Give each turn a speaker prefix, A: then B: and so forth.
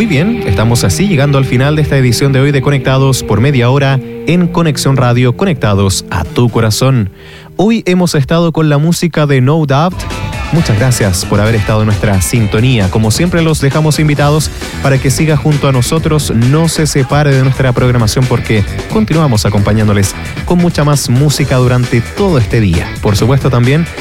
A: Muy bien, estamos así llegando al final de esta edición de hoy de Conectados por media hora en Conexión Radio, conectados a tu corazón. Hoy hemos estado con la música de No Doubt. Muchas gracias por haber estado en nuestra sintonía. Como siempre, los dejamos invitados para que siga junto a nosotros. No se separe de nuestra programación porque continuamos acompañándoles con mucha más música durante todo este día. Por supuesto, también